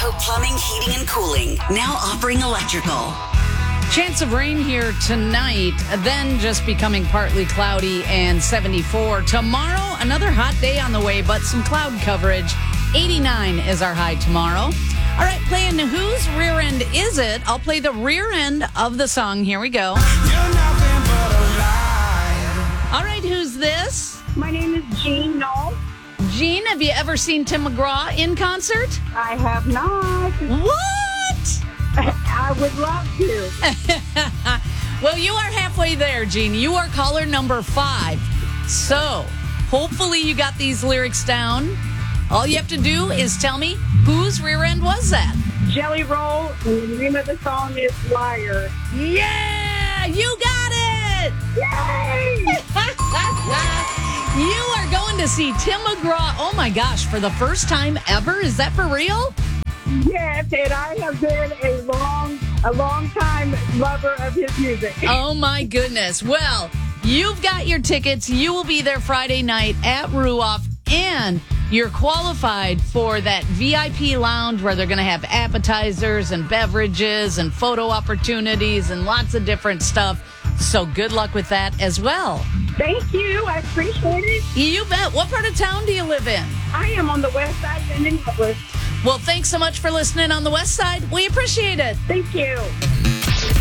Idaho Plumbing, Heating, and Cooling, now offering electrical. Chance of rain here tonight, then just becoming partly cloudy and 74. Tomorrow, another hot day on the way, but some cloud coverage. 89 is our high tomorrow. All right, playing Whose Rear End Is It? I'll play the rear end of the song. Here we go. You're nothing but a lie. All right, who's this? My name is Jean Knoll. Jean, have you ever seen Tim McGraw in concert? I have not. What? I would love to. Well, you are halfway there, Jean. You are caller number 5. So, hopefully you got these lyrics down. All you have to do is tell me whose rear end was that? Jelly Roll, and the name of the song is Liar. Yeah! You got it! Yay! You are going to see Tim McGraw, oh my gosh, for the first time ever? Is that for real? Yes, and I have been a long time lover of his music. Oh my goodness. Well, you've got your tickets. You will be there Friday night at Ruoff, and you're qualified for that VIP lounge where they're going to have appetizers and beverages and photo opportunities and lots of different stuff. So good luck with that as well. Thank you. I appreciate it. You bet. What part of town do you live in? I am on the west side of Indianapolis. Well, thanks so much for listening on the West Side. We appreciate it. Thank you.